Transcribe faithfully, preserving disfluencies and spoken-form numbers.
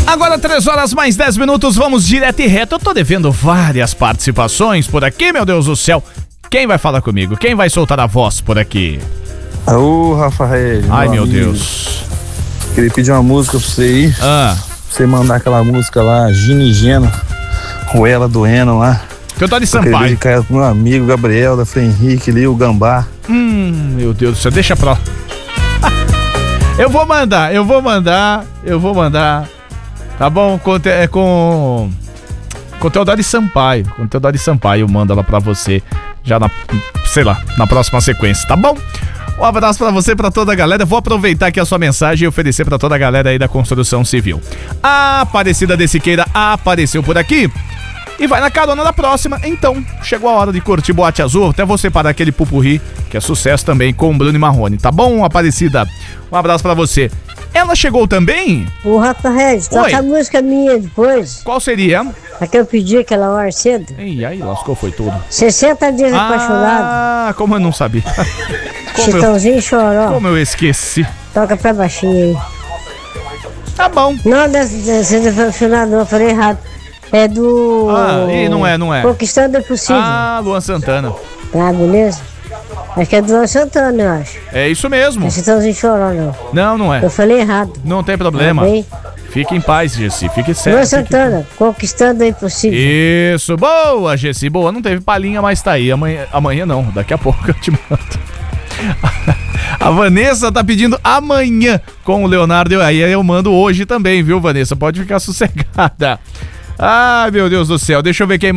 Agora três horas mais dez minutos, vamos direto e reto. Eu tô devendo várias participações por aqui, meu Deus do céu. Quem vai falar comigo? Quem vai soltar a voz por aqui? Ô, Rafael. Ai, meu amigo. Deus. Queria pedir uma música pra você aí. Ah. Pra você mandar aquela música lá, Gina e Gena, com ela doendo lá. Cantor de Sampaio. Eu queria dedicar pro meu amigo Gabriel, da Frei Henrique ali, o Gambá. Hum, meu Deus do céu, deixa pra lá. Eu vou mandar, eu vou mandar, eu vou mandar. Tá bom? Com, é com. Com Teodoro Sampaio. Com Teodoro Sampaio, eu mando ela pra você. Já na. Sei lá, na próxima sequência, tá bom? Um abraço pra você e pra toda a galera. Vou aproveitar aqui a sua mensagem e oferecer pra toda a galera aí da construção civil. A Aparecida de Siqueira apareceu por aqui e vai na carona da próxima. Então, chegou a hora de curtir Boate Azul. Até você parar aquele pupurri, que é sucesso também com o Bruno e Marrone. Tá bom, Aparecida? Um abraço pra você. Ela chegou também? O Rafa Regis, toca a música minha depois. Qual seria? A que eu pedi aquela hora cedo. Ei, aí lascou, foi tudo. sessenta dias ah, apaixonado. Ah, como eu não sabia. Chitãozinho e Choró. Como eu esqueci. Toca pra baixinho aí. Tá bom. Não, dessa apaixonado não, eu falei errado. É do... Ah, e não é, não é. Conquistando é Possível. Ah, Luan Santana. Ah, beleza? Acho que é do Luan Santana, eu acho. É isso mesmo. Não é Chitãozinho e Choró, não. Não, não é. Eu falei errado. Não tem problema. Tá bem? Fique em paz, Gessi. Fique certo. Luan Santana, fique... Conquistando é Impossível. Isso, boa, Gessi. Boa, não teve palhinha, mas tá aí. Amanhã, amanhã não, daqui a pouco eu te mando. A Vanessa tá pedindo amanhã com o Leonardo. Aí eu mando hoje também, viu, Vanessa? Pode ficar sossegada. Ai, meu Deus do céu. Deixa eu ver quem